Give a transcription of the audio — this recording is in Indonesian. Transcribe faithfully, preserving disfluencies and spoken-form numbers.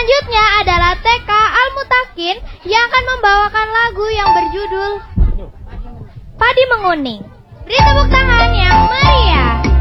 Selanjutnya adalah T K Al-Mutakin yang akan membawakan lagu yang berjudul Padi Menguning. Beri tepuk tangan yang meriah.